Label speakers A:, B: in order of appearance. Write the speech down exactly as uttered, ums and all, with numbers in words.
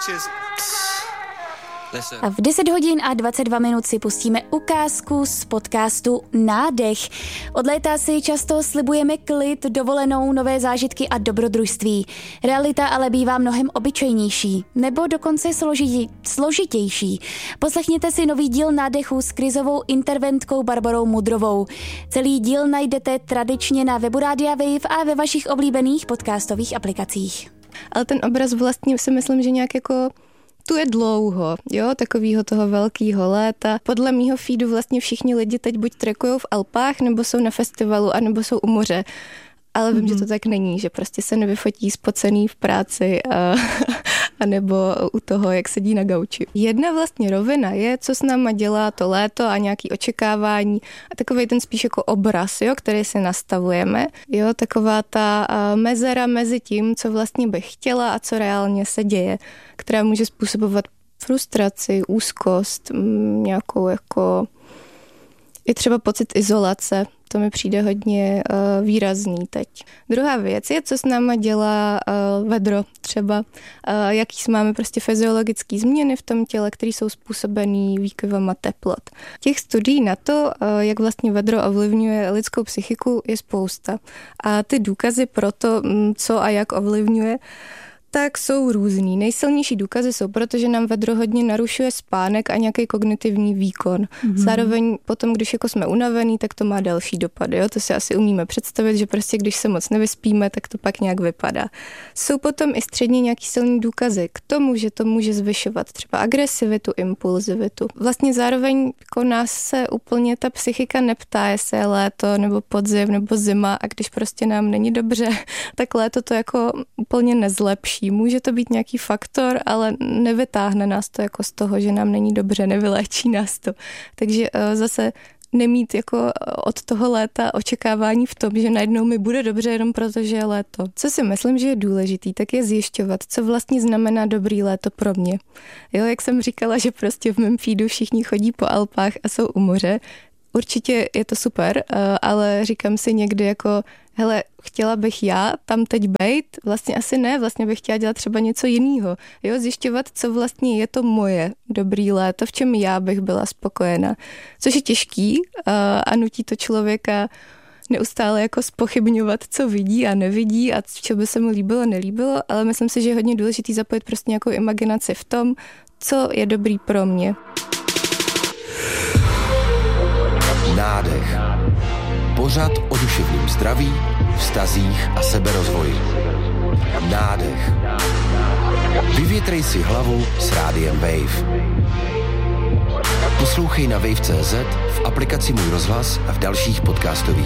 A: bitches.
B: A v deset hodin a dvacet dva minut si pustíme ukázku z podcastu Nádech. Od léta si často slibujeme klid, dovolenou, nové zážitky a dobrodružství. Realita ale bývá mnohem obyčejnější, nebo dokonce složitě, složitější. Poslechněte si nový díl Nádechu s krizovou interventkou Barborou Mudrovou. Celý díl najdete tradičně na webu Rádia Wave a ve vašich oblíbených podcastových aplikacích.
C: Ale ten obraz vlastně si myslím, že nějak jako tu je dlouho, jo, takovýho toho velkýho léta. Podle mýho feedu vlastně všichni lidi teď buď trekujou v Alpách, nebo jsou na festivalu, anebo jsou u moře. Ale vím, mm-hmm. že to tak není, že prostě se nevyfotí spocený v práci a, a nebo u toho, jak sedí na gauči. Jedna vlastně rovina je, co s náma dělá to léto a nějaký očekávání a takovej ten spíš jako obraz, jo, který si nastavujeme. Jo, taková ta mezera mezi tím, co vlastně bych chtěla a co reálně se děje, která může způsobovat frustraci, úzkost, nějakou jako i třeba pocit izolace. To mi přijde hodně uh, výrazný teď. Druhá věc je, co s náma dělá uh, vedro třeba, uh, jaký máme prostě fyziologické změny v tom těle, které jsou způsobený výkyvama teplot. Těch studií na to, uh, jak vlastně vedro ovlivňuje lidskou psychiku, je spousta. A ty důkazy pro to, co a jak ovlivňuje, tak jsou různý. Nejsilnější důkazy jsou, protože nám vedro hodně narušuje spánek a nějaký kognitivní výkon. Mm-hmm. Zároveň potom, když jako jsme unavený, tak to má další dopady. Jo? To si asi umíme představit, že prostě když se moc nevyspíme, tak to pak nějak vypadá. Jsou potom i středně nějaký silný důkazy k tomu, že to může zvyšovat třeba agresivitu, impulzivitu. Vlastně zároveň jako nás se úplně ta psychika neptá, jestli je léto nebo podzim nebo zima a když prostě nám není dobře, tak léto to jako úplně nezlepší. Může to být nějaký faktor, ale nevytáhne nás to jako z toho, že nám není dobře, nevyléčí nás to. Takže zase nemít jako od toho léta očekávání v tom, že najednou mi bude dobře jenom proto, že je léto. Co si myslím, že je důležitý, tak je zjišťovat, co vlastně znamená dobrý léto pro mě. Jo, jak jsem říkala, že prostě v mém feedu všichni chodí po Alpách a jsou u moře. Určitě je to super, ale říkám si někdy jako, hele, chtěla bych já tam teď bejt? Vlastně asi ne, vlastně bych chtěla dělat třeba něco jiného. Jo, zjišťovat, co vlastně je to moje dobrý léto, v čem já bych byla spokojená. Což je těžký a nutí to člověka neustále jako zpochybňovat, co vidí a nevidí a co by se mu líbilo, nelíbilo, ale myslím si, že je hodně důležitý zapojit prostě nějakou imaginaci v tom, co je dobrý pro mě.
D: Nádech. Pořad o duševním zdraví, vztazích a seberozvoji. Nádech. Vyvětrej si hlavu s Rádiem Wave. Poslouchej na wave tečka cé zet, v aplikaci Můj rozhlas a v dalších podcastových